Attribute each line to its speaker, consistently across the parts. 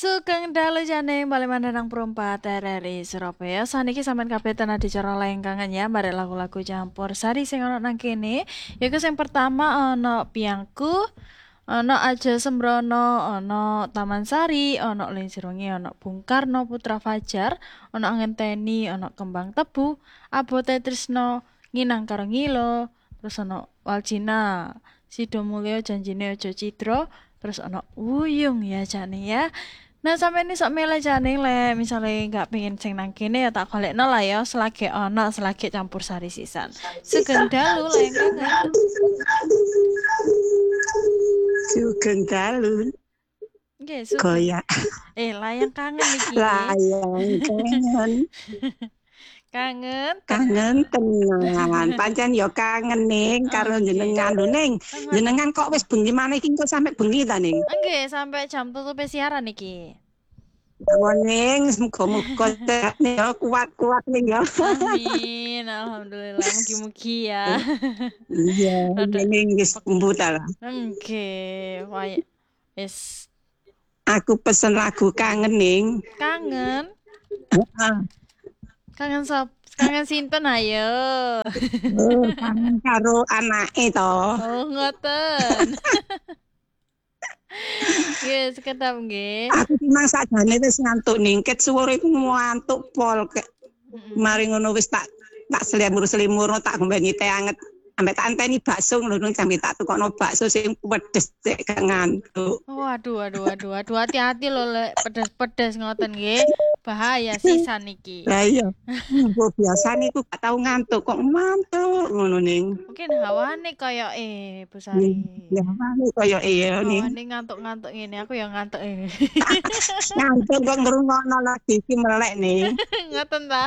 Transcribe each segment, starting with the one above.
Speaker 1: Sugeng dalu jane bali mandanang perempat RRI Surabaya. Saniki sampean kabeh tenan dicara lengkangan ya, bare lagu-lagu campur sari sing ana nang kene. Yaiku sing pertama ana Piangku, ana Aja Sembrono, ana Taman Sari, ana Lingsir Wengi, ana Bung Karno Putra Fajar, ana Ngenteni, ana Kembang Tebu, Abote Trisno, Nginang Karo Ngilo, terus ana Waljina, Sido Mulyo Janjine Ojo Cidro, terus ana Wuyung ya jane ya. Nah, sampe ini sok milih jane le, misalnya nggak pengen sing nang kene ya tak golekno lah ya, selagi ana, selagi campur sari sisan. Sugeng dalu lah yang kangen.
Speaker 2: Sugeng dalu
Speaker 1: Nggih, sugeng.
Speaker 2: goyak
Speaker 1: Layang kangen iki.
Speaker 2: layang kangen tenan pancen ya kangen ning karo jenengan lho ning jenengan kok wis bengi maneh iki kok sampe bengi ta ning
Speaker 1: nggih sampai jam tutupe siaran iki.
Speaker 2: Ning muga-muga ya kuat-kuat ning ya
Speaker 1: Amin, alhamdulillah mugi-mugi ya.
Speaker 2: Iya ning wis kumbu ta lah
Speaker 1: nggih wis
Speaker 2: aku pesen lagu kangen ning
Speaker 1: kangen
Speaker 2: heeh
Speaker 1: kangen sinten ayo.
Speaker 2: kangen karo anake to.
Speaker 1: Oh, ngoten. Nggih, sekedap nggih.
Speaker 2: Aku memang sakjane wis ngantuk ning ket suwore iku ngantuk pol kek. Mari ngono wis tak selimur-selimur tak ngombe teh anget. Ambek tak anteni bakso ngono sampe tak tukokno bakso sing pedes sik gak ngantuk.
Speaker 1: Waduh, hati-hati lho lek pedes-pedes ngoten nggih. Bahaya sisan iki.
Speaker 2: Lah iya. Mbok biasane iku gak tau ngantuk kok ngantuk ngono ning.
Speaker 1: Mungkin hawane kaya Bu Sari.
Speaker 2: Ya hawane kaya ning.
Speaker 1: Hawane ngantuk-ngantuk ngene aku ya ngantuk.
Speaker 2: Ngantuk kok ngrungokno lagi iki melek ning.
Speaker 1: Ngoten ta.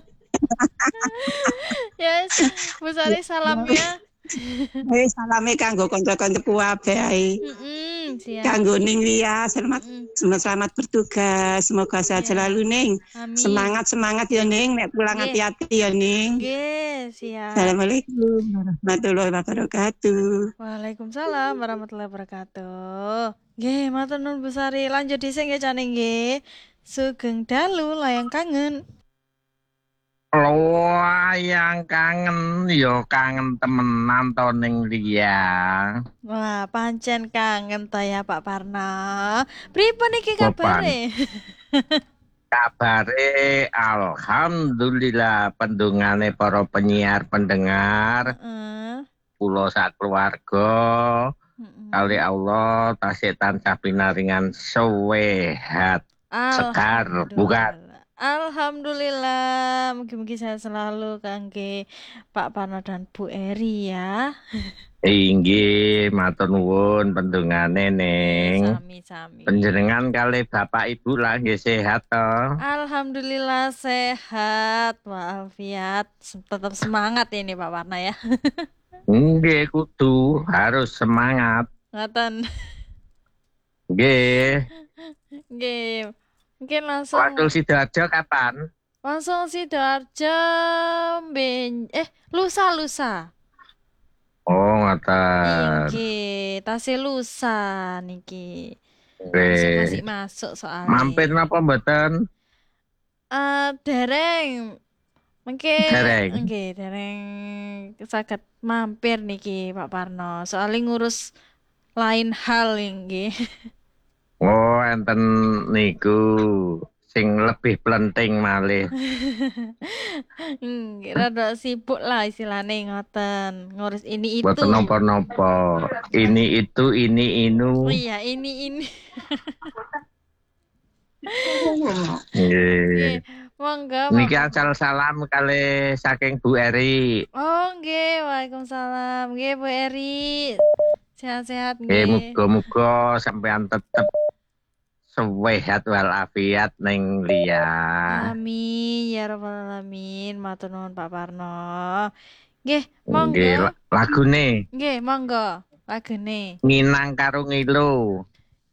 Speaker 1: Yes, Bu Sari salam ya.
Speaker 2: Salame kanggo kanca-kancaku kabeh ae.
Speaker 1: Siap.
Speaker 2: Kanggo ning Lia, selamat bertugas. Semoga sehat selalu ning. Semangat ya ning, nek pulang hati-hati ya ning.
Speaker 1: Nggih, siap.
Speaker 2: Assalamualaikum warahmatullahi wabarakatuh.
Speaker 1: Waalaikumsalam warahmatullahi wabarakatuh. Nggih, matur nuwun Bu Sari. Lanjut dhisik nggih jane nggih. Sugeng dalu layang kangen.
Speaker 3: Layang kangen yo kangen temenan to ning Lia.
Speaker 1: Wah, pancen kangen ta ya Pak Parno. Pripun iki kabare?
Speaker 3: Kabare alhamdulillah pendungane para penyiar pendengar. Kula sak keluarga kali Allah tasih tansah pinaringan sehat segar bukan.
Speaker 1: Alhamdulillah, mugi-mugi sehat selalu kangge Pak Parno dan Bu Eri ya.
Speaker 3: Inggih, matur nuwun pendungane ning.
Speaker 1: Sami-sami.
Speaker 3: Panjenengan kali Bapak Ibu lah nggih sehat to?
Speaker 1: Alhamdulillah sehat, walafiat. Tetap semangat ini Pak Parno ya.
Speaker 3: Nggih, kudu harus semangat.
Speaker 1: Ngoten.
Speaker 3: Nggih.
Speaker 1: Nggih. Mungkin langsung
Speaker 3: Waktu Sidoarjo kapan?
Speaker 1: Langsung Sidoarjo lusa.
Speaker 3: Oh, ngoten.
Speaker 1: Nggih, tasih lusa niki.
Speaker 3: Nggih.
Speaker 1: Masuk soalnya.
Speaker 3: Mampir napa mboten?
Speaker 1: Dereng.
Speaker 3: Dereng.
Speaker 1: Nggih, dereng saged mampir niki Pak Parno. Soalnya ngurus lain hal nggih.
Speaker 3: Oh, enten niku sing lebih penting malih.
Speaker 1: Rada sibuk lah istilahnya ngoten, ngurus ini itu.
Speaker 3: Boten napa-napa. Ini itu, ini inu.
Speaker 1: Oh iya, ini.
Speaker 3: Nggih.
Speaker 1: Monggo.
Speaker 3: Niki asal salam kali saking Bu Eri.
Speaker 1: Oh, nggih, waalaikumsalam. Nggih, Bu Eri. Sehat-sehat
Speaker 3: nggih. Muga-muga sampean tetep sehat walafiat ning Lia.
Speaker 1: Amin ya rabbal alamin. Matur nuwun Pak Parno. Nggih, monggo.
Speaker 3: Nggih, lagune.
Speaker 1: Nggih, monggo. Lagune.
Speaker 3: Nginang karo Ngilo.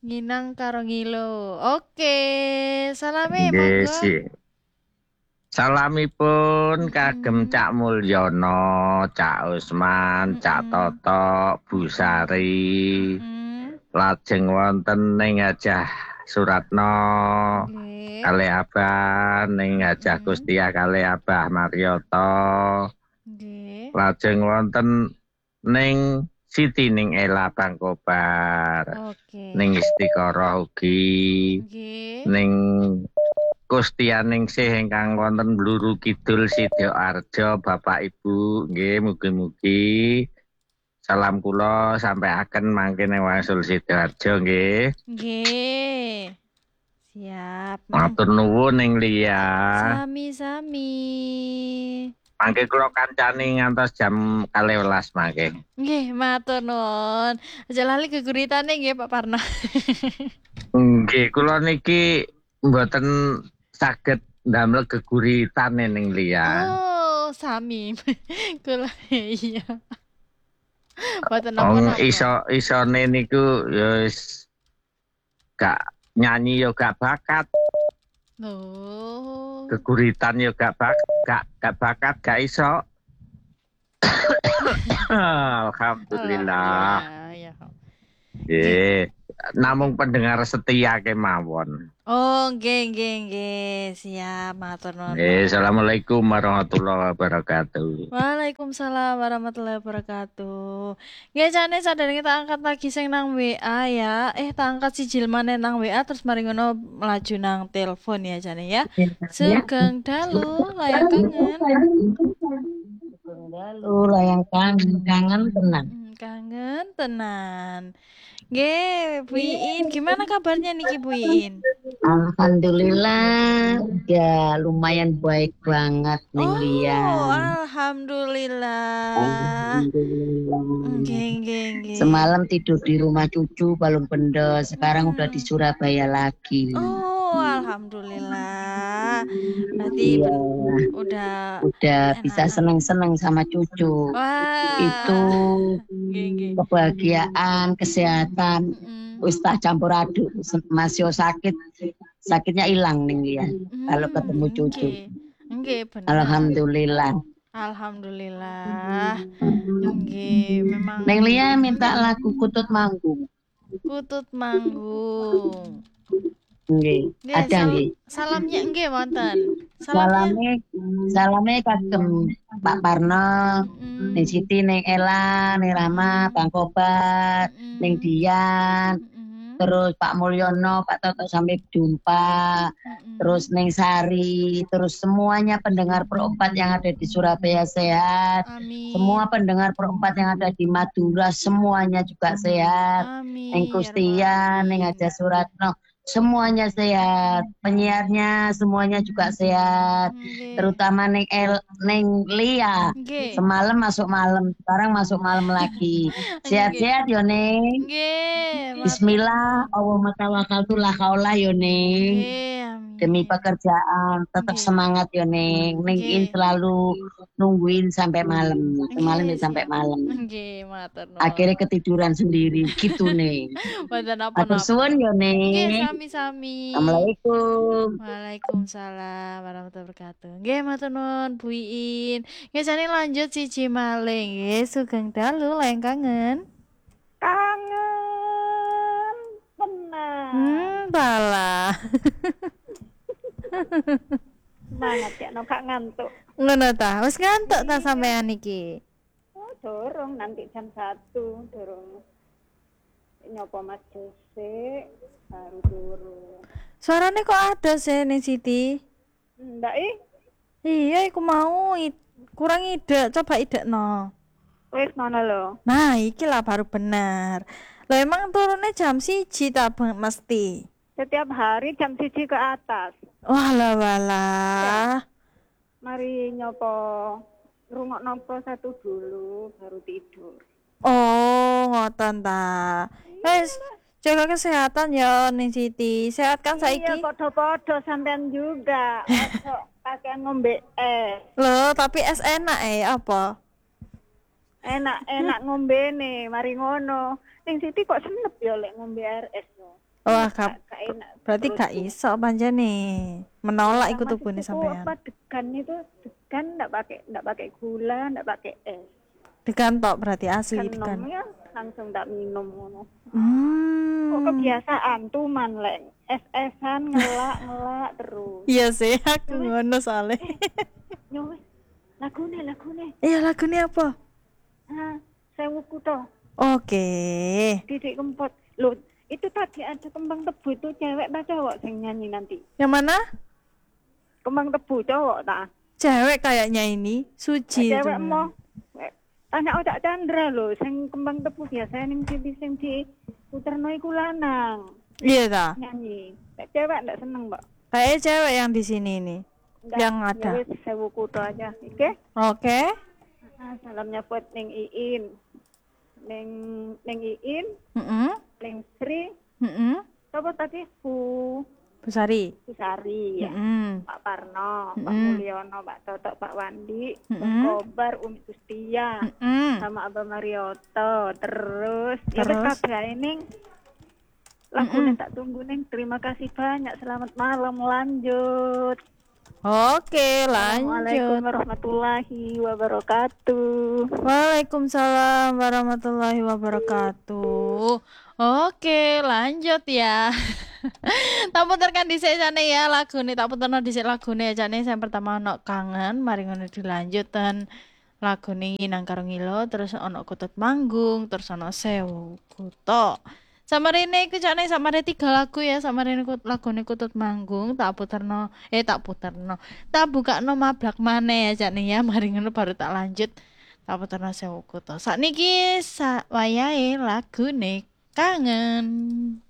Speaker 1: Oke, salame monggo.
Speaker 3: Salamipun kagem Cak Mulyono, Cak Usman, Cak Toto, Bu Sari. Lajeng wonten ning Hajah Suratno
Speaker 1: Nggih.
Speaker 3: kali Abah ning Hajah Kustia kali Abah Marioto.
Speaker 1: Nggih.
Speaker 3: Lajeng wonten ning Siti ning Ela Bangkobar.
Speaker 1: Oke.
Speaker 3: Ning Istiqoroh ugi.
Speaker 1: Nggih.
Speaker 3: Ning Kustianingsih ingkang wonten Bluru Kidul Sidoarjo Bapak Ibu nggih mugi-mugi salam kula sampaiaken mangke ning wangsul Sidoarjo nggih.
Speaker 1: Nggih. Siap.
Speaker 3: Matur nuwun ning Lia.
Speaker 1: Sami-sami.
Speaker 3: Mangke kula kancani ngantos jam 12 mangke.
Speaker 1: Nggih, matur nuwun. Aja lali geguritane nggih Pak Parno.
Speaker 3: Nggih, kula niki mboten saged ndamel geguritan ning Lia.
Speaker 1: Oh, sami. Kula iya. Mboten
Speaker 3: Wong
Speaker 1: napa-napa.
Speaker 3: isone niku ya wis gak nyanyi ya gak bakat,
Speaker 1: Oh.
Speaker 3: geguritan ya gak bakat, gak iso. Alhamdulillah.
Speaker 1: Ya.
Speaker 3: Nggih, namung pendengar setia kemawon.
Speaker 1: Oh, nggih. Siap, matur nuwun.
Speaker 3: Assalamualaikum warahmatullahi wabarakatuh.
Speaker 1: Waalaikumsalam warahmatullahi wabarakatuh. Nggih jane sadurunge tak angkat lagi sing nang WA ya. Tak angkat sijil maneh nang WA terus mari ngono melaju nang telepon ya jane ya. Sugeng dalu layang kangen.
Speaker 4: Dalu layang kangen tenan.
Speaker 1: Kangen tenan. Nggih, Bu Iin, gimana kabarnya niki Bu Iin?
Speaker 4: Alhamdulillah udah lumayan baik banget ning Lia.
Speaker 1: Alhamdulillah. Nggih.
Speaker 4: Semalam tidur di rumah cucu Balung Bendo, sekarang udah di Surabaya lagi.
Speaker 1: Oh, alhamdulillah. Berarti
Speaker 4: Iya, udah bisa seneng-seneng sama cucu.
Speaker 1: Wah.
Speaker 4: Itu
Speaker 1: Nggih.
Speaker 4: kebahagiaan, kesehatan, wis tak campur aduk. Masih sakitnya hilang nih Lia. Kalau ketemu cucu.
Speaker 1: Nggih, bener.
Speaker 4: Alhamdulillah.
Speaker 1: Nggih, memang.
Speaker 4: Neng Lia minta lagu Kutut Manggung. Nggih, ada nggih.
Speaker 1: Salamnya nggih wonten.
Speaker 4: Salame kagem Pak Parno, ning Siti, ning Ela, ning Rama, Bangkobar, ning Dian, terus Pak Mulyono, Pak Toto sampai jumpa, terus ning Sari, terus semuanya pendengar Pro 4 yang ada di Surabaya sehat.
Speaker 1: Amin.
Speaker 4: Semua pendengar Pro 4 yang ada di Madura semuanya juga sehat.
Speaker 1: Amin.
Speaker 4: Ning Kustian, ning Haja Suratno semuanya sehat, penyiarnya semuanya juga sehat, terutama neng Lia. Semalam masuk malam, sekarang masuk malam lagi. Sehat-sehat yo neng. Bismillah, Allahumma tawakkaltu la haula yo neng. Demi pekerjaan, tetap semangat yo neng. Nengin selalu nungguin sampai malam, semalam sampai malam. Akhirnya ketiduran sendiri, gitu neng. Atur suwun yo neng.
Speaker 1: Sami-sami.
Speaker 4: Assalamualaikum.
Speaker 1: Waalaikumsalam warahmatullahi wabarakatuh. Nggih matur nuwun Bu Iin. Nggih jane lanjut siji malih nggih sugeng dalu layang kangen.
Speaker 5: Kangen tenan.
Speaker 1: Bala.
Speaker 5: Semangat ya no gak ngantuk.
Speaker 1: Ngono ta, wis ngantuk ta sampean iki?
Speaker 5: Oh, dorong nanti jam 1 dorong. Nyopo Mas Jose baru turun.
Speaker 1: Suarane kok ada sih ning Siti?
Speaker 5: Ndak
Speaker 1: Iya, aku mau kurang ide, coba idekno.
Speaker 5: Wis ngono lho.
Speaker 1: Nah, iki lah baru bener. Lah emang turunnya jam 1 ta mesti?
Speaker 5: Setiap hari jam 1 ke atas.
Speaker 1: Walah.
Speaker 5: Mari nyopo rungokno Pro 1 dulu baru tidur.
Speaker 1: Oh, ngoten ta. Wes, jaga kesehatan ya ning Siti. Sehat kan saiki?
Speaker 5: Iya, podo-podo sampean juga. Masuk pakai ngombe es.
Speaker 1: Loh, tapi es enak apa?
Speaker 5: Enak ngombe nih, mari ngono. Ning Siti kok senep ya lek ngombe air es yo.
Speaker 1: Wah,
Speaker 5: gak enak.
Speaker 1: Berarti gak iso panjene. Menolak ikut tubune sampean.
Speaker 5: Apa degan itu enggak pakai gula, enggak pakai es.
Speaker 1: Degan tok berarti asli degan.
Speaker 5: Ya, langsung tak minum ngono. Kok
Speaker 1: Hmm.
Speaker 5: kebiasaan tuh man lek es-esan ngelak terus.
Speaker 1: Iya sih, aku ngono soalnya.
Speaker 5: Yo wis lagune.
Speaker 1: Iya, lagunya apa?
Speaker 5: Sewu kuto.
Speaker 1: Oke.
Speaker 5: Didik Kempot. Loh, itu tadi ada kembang tebu itu cewek apa cowok sing nyanyi nanti?
Speaker 1: Yang mana?
Speaker 5: Kembang tebu cowok ta?
Speaker 1: Cewek kayaknya ini, Suci.
Speaker 5: Cewek
Speaker 1: itu.
Speaker 5: mau tanya Otak Chandra lho, sing kembang tebu biasa ning TV sing di puterno iku lanang
Speaker 1: Iya ta?
Speaker 5: nyanyi. Nek cewek ndak seneng, Mbak.
Speaker 1: Kayaknya cewek yang di sini nih.
Speaker 5: Nggak,
Speaker 1: Yang ada.
Speaker 5: Ya wis sewu kuto aja, oke?
Speaker 1: Oke.
Speaker 5: Salamnya buat Ning Iin. Ning Iin,
Speaker 1: Heeh.
Speaker 5: Ning Sri,
Speaker 1: Heeh.
Speaker 5: sapa tadi?
Speaker 1: Busari.
Speaker 5: Sari ya.
Speaker 1: Heeh.
Speaker 5: Pak Parno, Pak
Speaker 1: Mm-mm.
Speaker 5: Mulyono, Pak Totok, Pak Wandi, Pak
Speaker 1: Mm-mm.
Speaker 5: Kobar, Umi Kustia,
Speaker 1: Heeh.
Speaker 5: sama Abah Marioto. Terus ya
Speaker 1: Terus?
Speaker 5: wis kabeh ning lagunya tak tunggu ning. Terima kasih banyak. Selamat malam, lanjut.
Speaker 1: Oke,
Speaker 5: Assalamualaikum
Speaker 1: lanjut.
Speaker 5: warahmatullahi wabarakatuh.
Speaker 1: Waalaikumsalam warahmatullahi wabarakatuh. Oke, lanjut ya. Tak puterkan dhisik jane ya lagune, tak puterno dhisik lagune jane yang pertama ono kangen, mari ngono dilanjut dan lagune nang karo ngilo, terus ono kutut manggung, terus ono sewu kuto. Samarene iku jane samare 3 lagu ya, samarene lagune kutut manggung, tak puterno, tak bukakno mablak maneh ya jane ya, mari ngono baru tak lanjut. Tak puterno sewu kuto. Sakniki wayahe lagune kangen.